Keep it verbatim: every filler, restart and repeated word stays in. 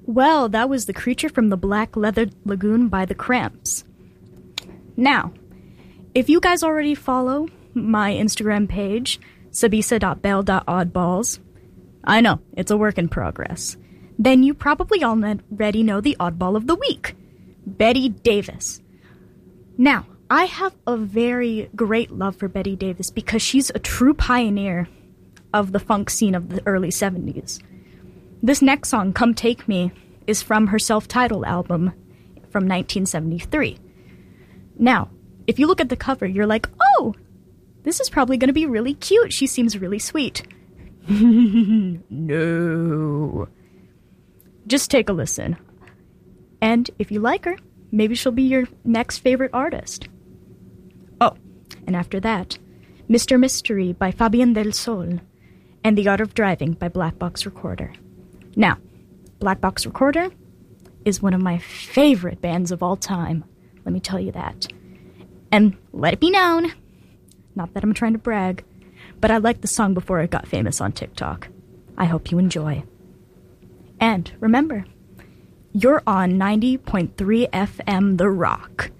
Well, that was The Creature from the Black Leather Lagoon by The Cramps. Now, if you guys already follow my Instagram page, sabisa dot bell dot oddballs, I know, it's a work in progress, then you probably already know the oddball of the week, Betty Davis. Now, I have a very great love for Betty Davis because she's a true pioneer of the funk scene of the early seventies. This next song, Come Take Me, is from her self-titled album from nineteen seventy-three. Now, if you look at the cover, you're like, oh, this is probably going to be really cute. She seems really sweet. No. Just take a listen. And if you like her, maybe she'll be your next favorite artist. Oh, and after that, Mister Mystery by Fabian Del Sol and The Art of Driving by Black Box Recorder. Now, Black Box Recorder is one of my favorite bands of all time. Let me tell you that. And let it be known, not that I'm trying to brag, but I liked the song before it got famous on TikTok. I hope you enjoy. And remember, you're on ninety point three F M The Rock.